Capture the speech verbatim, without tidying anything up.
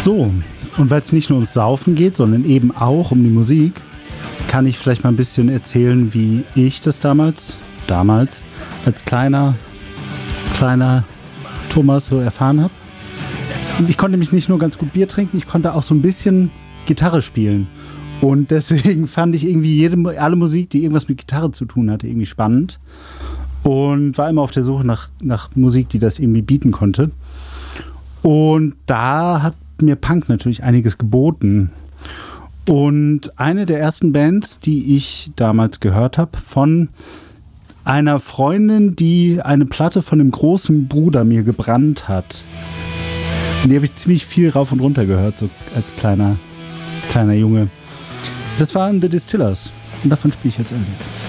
So, und weil es nicht nur ums Saufen geht, sondern eben auch um die Musik, kann ich vielleicht mal ein bisschen erzählen, wie ich das damals, damals als kleiner, kleiner Thomas so erfahren habe. Und ich konnte nämlich nicht nur ganz gut Bier trinken, ich konnte auch so ein bisschen Gitarre spielen. Und deswegen fand ich irgendwie jede, alle Musik, die irgendwas mit Gitarre zu tun hatte, irgendwie spannend. Und war immer auf der Suche nach, nach Musik, die das irgendwie bieten konnte. Und da hat mir Punk natürlich einiges geboten. Und eine der ersten Bands, die ich damals gehört habe, von einer Freundin, die eine Platte von dem großen Bruder mir gebrannt hat. Und die habe ich ziemlich viel rauf und runter gehört, so als kleiner, kleiner Junge. Das waren The Distillers. Und davon spiele ich jetzt endlich.